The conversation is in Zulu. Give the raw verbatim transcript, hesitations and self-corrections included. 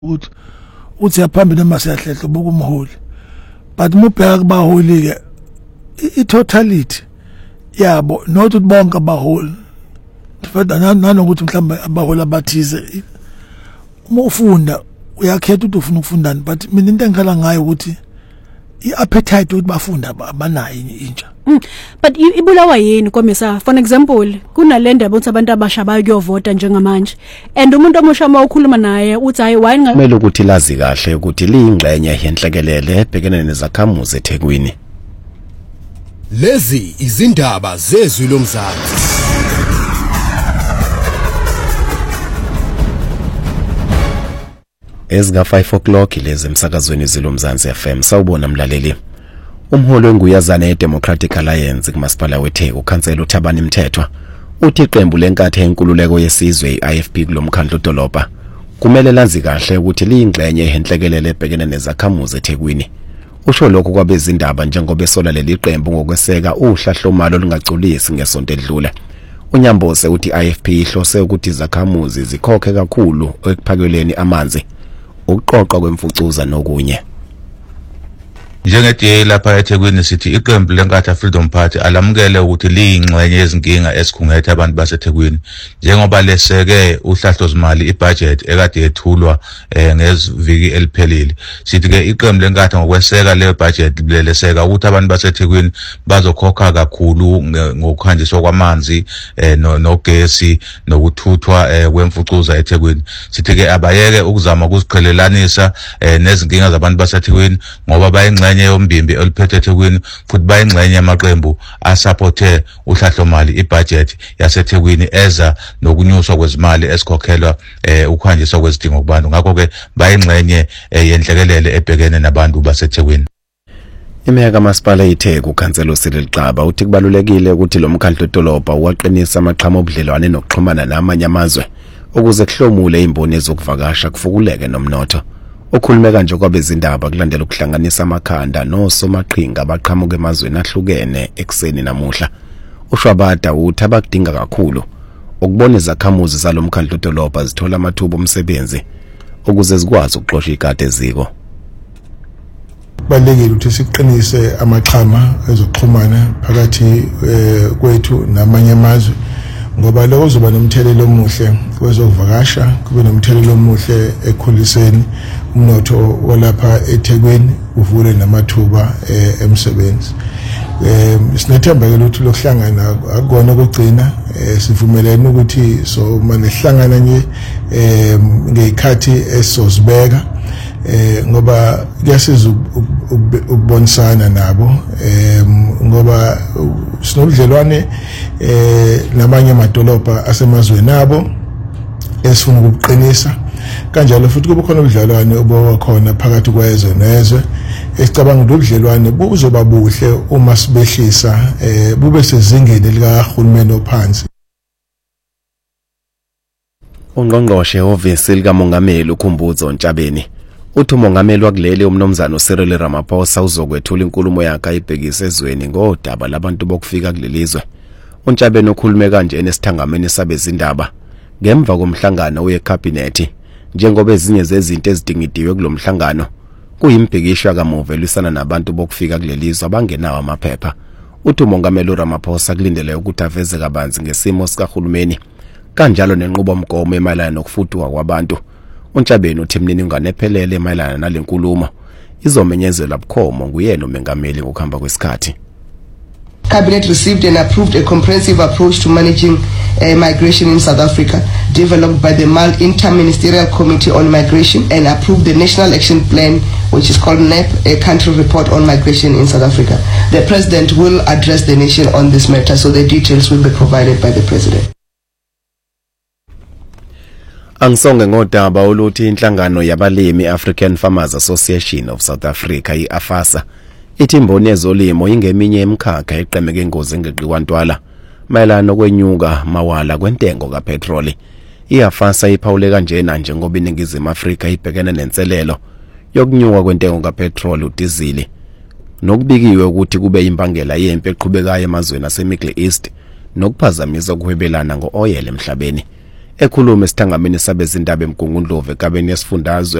ukuthi uthi yaphambili noma siyahlehla buka umholi but mubheka kubaholi ke I totality yabo not ukuthi bonke abaholi feda nanokuthi mhlawumbe abaholi abathize uma ufunda uyakhetha ukuthi ufuna ukufundani but mina into engikhala ngayo ukuthi iappetite ukuthi bafunda abanayo intsha. Mm. But ibulawa yini komisa for example kunalenda bonke abantu abasha bayovota njengamanje and umuntu omusha uma ukhuluma naye uthi hayi why kumele ukuthi lazi kahle ukuthi liyingxenye yenhlekelele ebhekene nezakhamuzi eThekwini. Lezi izindaba zezwi lomzansi. Ezga five o'clock lezi emsakazweni zilomzansi F M sawubona mlaleli. Umholi wenguyazana yeDemocratic Alliance kumasipala weTheku ukhansela uThabani Mthethwa uthi iqembu lenkathe yenkululeko yesizwe I F P kulomkhandlu dolobha kumele lazi kahle ukuthi liyingxenye yenhlekelele ebhekene nezakhamuzi eThekwini. Usho lokho kwabezindaba njengoba esola leli qembu ngokweseka uhlahlomalo olungagculisi ngesonto edlule. uNyambose uthi I F P ihlose ukuthi izakhamuzi zikhokhe kakhulu ekuphakeleni amanzi ukuqoqa kwemfucuza nokunye. Njengetiye lapha eThekwini sithi iqembu lenkatha Freedom Party alamukele ukuthi liyingxenye yezinkinga esikhungethe abantu baseThekwini njengoba leseke uhlahlozimali ibudget ekade yethulwa eh, ngeziviki eliphelile. Sithi ke iqembu lenkatha ngokweseka le budget leseka ukuthi abantu baseThekwini bazokhokha kakhulu ngokukhanjiswa kwamanzi eh, nogesi nokuthuthwa eh, kwemfucuza eThekwini. Sithi ke abayeke ukuzama ukuziqhelelanisa eh, nezinkinga zabantu baseThekwini ngoba bayingxenye yombimbi oliphethe eThekwini futhi bayingxenye yamaqembu asupporte uhlahlomali ibudget yaseThekwini eza nokunyuswa kwezimali esikhokhelwa eh, ukuhanjiswa kwezidingo kubantu. Ngakho ke bayingxenye eh, yenhlekelele ebhekene nabantu baseThekwini. Imeya kamasipala eTheku ukhansela uSiril Xaba uthi kubalulekile ukuthi lo mkhandlu dolobha uwaqinisa amaqhama obudlelwane nokuxhumana namanye amazwe ukuze kuhlomule imboni ezokuvakasha kufukuleke nomnotho. Ukhulume kanje kwabezindaba kulandela ukuhlanganisa amakhanda nosomaqhinga abaqhamuka emazweni ahlukene ekseni namuhla. Ushwabada uthi abakudinga kakhulu ukubona izakhamuzi zalomkhandlu dolobha zithola amathuba omsebenzi ukuze zikwazi ukuxosha ikade eziko. Balekile ukuthi siqinise amaxhama ezokuxhumana phakathi kwethu namanye amazwe ngoba lokho kuzoba nomthelelo omuhle kwezokuvakasha kube nomthelelo omuhle ekukhuliseni umnotho walapha eThekwini uvule namathuba emsebenzi. Em sinethemba ke ukuthi lokuhlangana akukona ukugcina sivumelene ukuthi so manje sihlangana nje ngekhathi esozibeka eh ngoba kuyasiza ukubonisana nabo em ngoba sinobudlelwane eh namanye amadolobha asemazweni nabo esifuna ukuqinisa kanjalo futhi kube khona ubudlelwane obukhona phakathi kwezwe nezwe esicabanga ukuthi ubudlelwane buzoba buhle uma sibehlisa eh bube sezingeni likahulumeni ophansi. Ungqongqoshe ofisi likamongameli uKhumbuzo Ntshabeni uthi umongameli wakuleli umnomzana uCyril Ramaphosa uzokwethula inkulumo yakhe ayibhekise ezweni ngodaba labantu bokufika kulelizwe. uNtshabeni ukhulume kanje enesithangameni sabezindaba ngemva komhlangano wecabinet njengoba ezinye zezinto ezidingidiwe kulomhlangano kuyimbhekisho kamuva elisana nabantu bokufika kulelizwe abangenawo amaphepha. Uthi umongameli uRamaphosa kulindele ukuthi aveze kabanzi ngesimo sikahulumeni kanjalo nenqubomgomo emayelana nokufutwa kwabantu. uNtshabeni uthi imininingwane ephelele emayelana nalenkulumo izomenyezela bukhomo nguyena umengameli ngokuhamba kwesikhathi. Cabinet received and approved a comprehensive approach to managing uh, migration in South Africa, developed by the M A L Inter-Ministerial Committee on Migration, and approved the National Action Plan, which is called N A P, a country report on migration in South Africa. The President will address the nation on this matter, so the details will be provided by the President. Angisonge ngodaba oluthi inhlangano yabalimi African Farmers Association of South Africa iAFASA ithi imboni yezolimo ingeminye emkhakha eqemeke ingozi ngeqikwantwala mayelana nokwenyuka mawala kwentengo kapetroli. iAFASA iphawule kanjena njengoba iningizimu Afrika ibhekene nenselelo yokunyuka kwentengo kapetroli udizili nokubikiwe ukuthi kube imbangela yempi eqhubekayo emazweni aseMiddle East nokuphazamisa ukuhwebelana ngo-oil emhlabeni. Ekhuluma esithangameni sabezindaba eMgungundlovu ekabeni yesifundazwe